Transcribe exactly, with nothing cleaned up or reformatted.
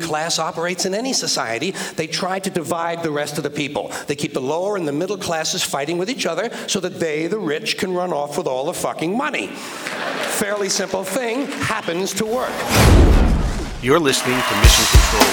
class operates in any society. They try to divide the rest of the people. They keep the lower and the middle classes fighting with each other so that they, the rich, can run off with all the fucking money. Fairly simple thing, happens to work. You're listening to Mission Control